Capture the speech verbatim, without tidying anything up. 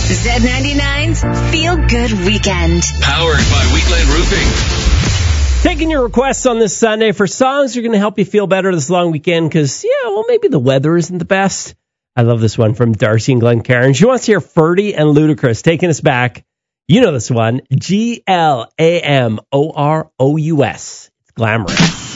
Z ninety-nine's Feel Good Weekend. Powered by Wheatland Roofing. Taking your requests on this Sunday for songs that are going to help you feel better this long weekend because, yeah, well, maybe the weather isn't the best. I love this one from Darcy and Glencairn. She wants to hear Ferdy and Ludacris taking us back. You know this one. G L A M O R O U S. It's glamorous.